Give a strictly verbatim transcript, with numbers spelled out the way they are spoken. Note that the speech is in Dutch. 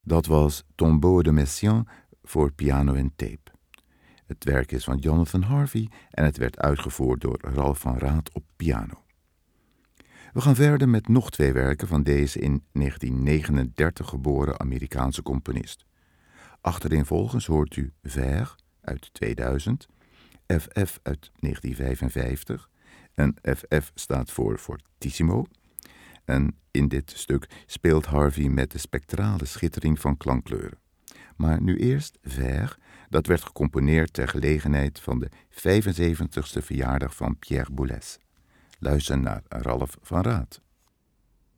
Dat was Tombeau de Messiaen voor piano en tape. Het werk is van Jonathan Harvey en het werd uitgevoerd door Ralph van Raat op piano. We gaan verder met nog twee werken van deze in negentien negenendertig geboren Amerikaanse componist. Achtereenvolgens hoort u Vers uit tweeduizend, F F uit negentien vijfenvijftig en F F staat voor Fortissimo. En in dit stuk speelt Harvey met de spectrale schittering van klankkleuren. Maar nu eerst Vers, dat werd gecomponeerd ter gelegenheid van de vijfenzeventigste verjaardag van Pierre Boulez. Luister naar Ralph van Raat.